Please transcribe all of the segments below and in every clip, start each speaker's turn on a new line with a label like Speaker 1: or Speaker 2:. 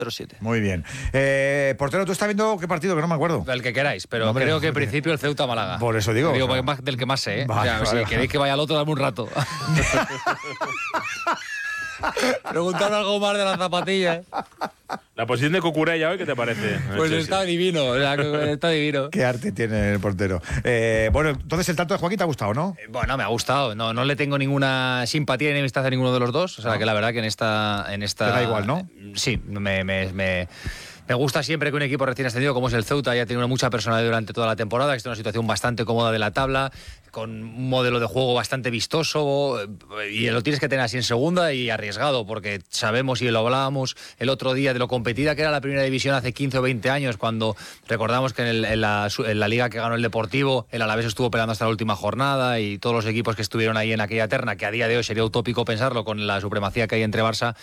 Speaker 1: 0-7.
Speaker 2: Muy bien. Portero, ¿tú estás viendo qué partido? Que no me acuerdo.
Speaker 3: El que queráis, pero creo que en principio el Ceuta-Málaga.
Speaker 2: Por eso digo.
Speaker 3: Del que más sé, ¿eh?
Speaker 2: Vale,
Speaker 3: Si queréis que vaya al otro, dame un rato. Preguntad algo más de las zapatillas.
Speaker 4: La posición de Cucurella hoy, ¿qué te parece?
Speaker 3: Pues está divino, está divino.
Speaker 2: Qué arte tiene el portero. Bueno, entonces el tanto de Joaquín te ha gustado, ¿no?
Speaker 3: Bueno, me ha gustado. No le tengo ninguna simpatía ni enemistad a ninguno de los dos. O sea, que la verdad que en esta te
Speaker 2: da igual, ¿no?
Speaker 3: Sí, me gusta siempre que un equipo recién ascendido como es el Ceuta haya tenido mucha personalidad durante toda la temporada, que está en una situación bastante cómoda de la tabla, con un modelo de juego bastante vistoso, y lo tienes que tener así en segunda y arriesgado, porque sabemos y lo hablábamos el otro día de lo competida que era la primera división hace 15 o 20 años, cuando recordamos que en la liga que ganó el Deportivo, el Alavés estuvo peleando hasta la última jornada, y todos los equipos que estuvieron ahí en aquella terna, que a día de hoy sería utópico pensarlo con la supremacía que hay entre Barça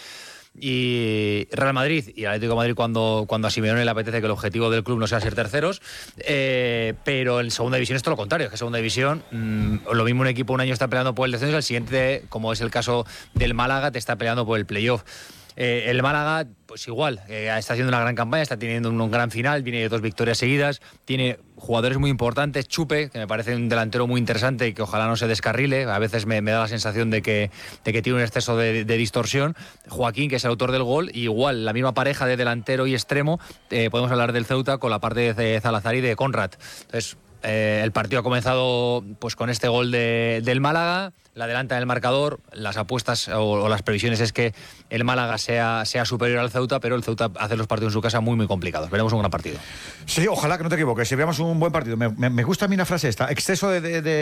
Speaker 3: y Real Madrid y Atlético de Madrid, cuando a Simeone le apetece que el objetivo del club no sea ser terceros, pero en segunda división es todo lo contrario, es que en segunda división lo mismo un equipo un año está peleando por el descenso, el siguiente, como es el caso del Málaga, te está peleando por el playoff. El Málaga, pues igual, está haciendo una gran campaña, está teniendo un gran final, viene de 2 victorias seguidas, tiene jugadores muy importantes, Chupe, que me parece un delantero muy interesante y que ojalá no se descarrile, a veces me da la sensación de que tiene un exceso de distorsión, Joaquín, que es el autor del gol, y igual, la misma pareja de delantero y extremo, podemos hablar del Ceuta con la parte de Salazar y de Conrad. Entonces, el partido ha comenzado pues con este gol del Málaga, la adelanta del marcador, las apuestas o las previsiones es que el Málaga sea superior al Ceuta, pero el Ceuta hace los partidos en su casa muy muy complicados. Veremos un gran partido.
Speaker 2: Sí, ojalá que no te equivoques, si veamos un buen partido. Me gusta a mí la frase esta, exceso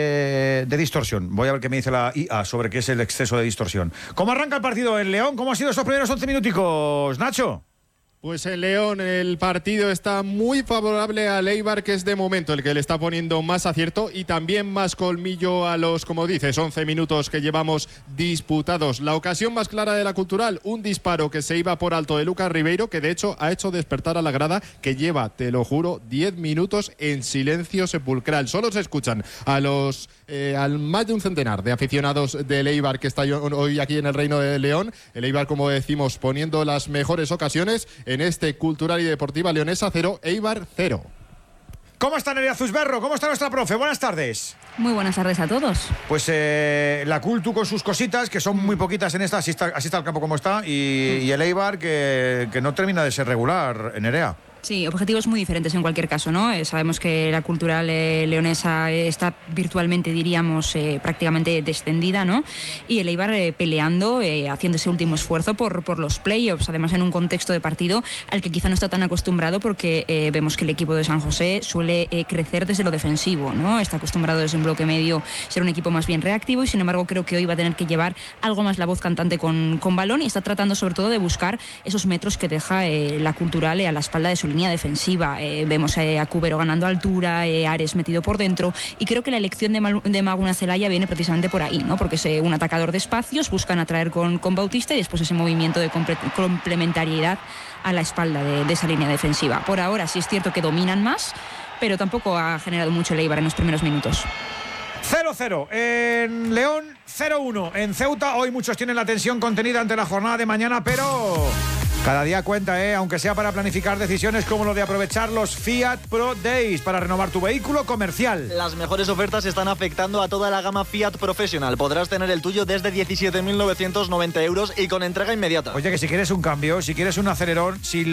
Speaker 2: de distorsión. Voy a ver qué me dice la IA sobre qué es el exceso de distorsión. ¿Cómo arranca el partido en León? ¿Cómo han sido estos primeros 11 minuticos, Nacho?
Speaker 5: Pues en León el partido está muy favorable al Eibar, que es de momento el que le está poniendo más acierto y también más colmillo a los, como dices, 11 minutos que llevamos disputados. La ocasión más clara de la Cultural, un disparo que se iba por alto de Lucas Ribeiro, que de hecho ha hecho despertar a la grada, que lleva, te lo juro, 10 minutos en silencio sepulcral. Solo se escuchan a los al más de un centenar de aficionados del Eibar que está hoy aquí en el Reino de León. El Eibar, como decimos, poniendo las mejores ocasiones en este Cultural y Deportiva Leonesa 0, Eibar 0.
Speaker 2: ¿Cómo está Nerea Zuzberro? ¿Cómo está nuestra profe? Buenas tardes.
Speaker 6: Muy buenas tardes a todos.
Speaker 2: Pues la Cultu con sus cositas, que son muy poquitas en esta, así está el campo como está, y el Eibar que no termina de ser regular, Nerea.
Speaker 6: Sí, objetivos muy diferentes en cualquier caso, ¿no? Sabemos que la Cultural leonesa está virtualmente, diríamos, prácticamente descendida, ¿no? Y el Eibar peleando, haciendo ese último esfuerzo por los playoffs, además en un contexto de partido al que quizá no está tan acostumbrado, porque vemos que el equipo de San José suele crecer desde lo defensivo, ¿no? Está acostumbrado desde un bloque medio ser un equipo más bien reactivo, y sin embargo creo que hoy va a tener que llevar algo más la voz cantante con balón, y está tratando sobre todo de buscar esos metros que deja la Cultural a la espalda de su línea defensiva. Vemos a Cúbero ganando altura, Ares metido por dentro, y creo que la elección de Maguna Zelaya viene precisamente por ahí, ¿no? Porque es un atacador de espacios, buscan atraer con Bautista y después ese movimiento de complementariedad a la espalda de esa línea defensiva. Por ahora sí es cierto que dominan más, pero tampoco ha generado mucho el Eibar en los primeros minutos.
Speaker 2: 0-0 en León, 0-1 en Ceuta. Hoy muchos tienen la tensión contenida ante la jornada de mañana, pero cada día cuenta, aunque sea para planificar decisiones como lo de aprovechar los Fiat Pro Days para renovar tu vehículo comercial.
Speaker 1: Las mejores ofertas están afectando a toda la gama Fiat Professional. Podrás tener el tuyo desde 17.990 euros y con entrega inmediata.
Speaker 2: Oye, que si quieres un cambio, si quieres un acelerón, si